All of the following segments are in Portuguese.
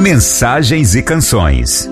Mensagens e canções.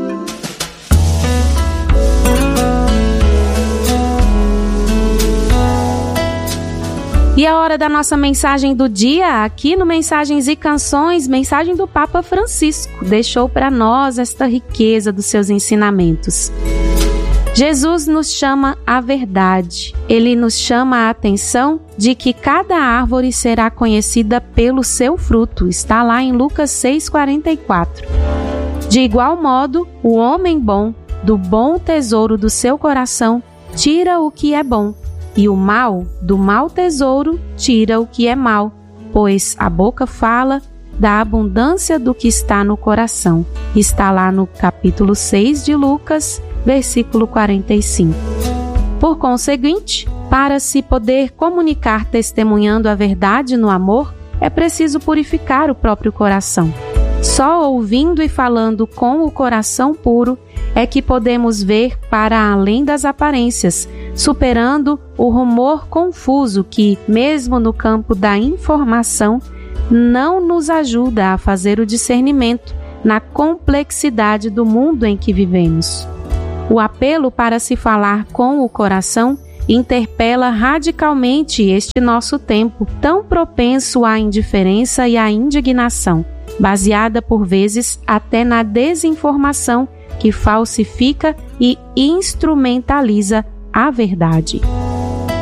E a hora da nossa mensagem do dia, aqui no Mensagens e Canções, mensagem do Papa Francisco, deixou para nós esta riqueza dos seus ensinamentos. Jesus nos chama à verdade. Ele nos chama a atenção de que cada árvore será conhecida pelo seu fruto. Está lá em Lucas 6,44. De igual modo, o homem bom, do bom tesouro do seu coração, tira o que é bom, e o mal, do mau tesouro, tira o que é mal, pois a boca fala da abundância do que está no coração. Está lá no capítulo 6 de Lucas, versículo 45. Por conseguinte, para se poder comunicar testemunhando a verdade no amor, é preciso purificar o próprio coração. Só ouvindo e falando com o coração puro é que podemos ver para além das aparências, superando o rumor confuso que, mesmo no campo da informação, não nos ajuda a fazer o discernimento na complexidade do mundo em que vivemos. O apelo para se falar com o coração interpela radicalmente este nosso tempo, tão propenso à indiferença e à indignação, baseada por vezes até na desinformação que falsifica e instrumentaliza a verdade.